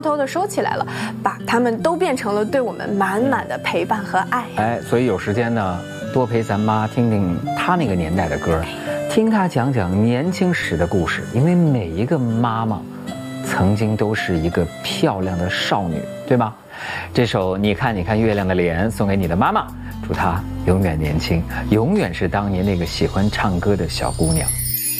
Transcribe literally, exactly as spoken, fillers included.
偷的收起来了，把它们都变成了对我们满满的陪伴和爱。 哎，所以有时间呢，多陪咱妈听听她那个年代的歌，听她讲讲年轻时的故事。因为每一个妈妈，曾经都是一个漂亮的少女，对吗？这首《你看你看月亮的脸》送给你的妈妈，祝她永远年轻，永远是当年那个喜欢唱歌的小姑娘。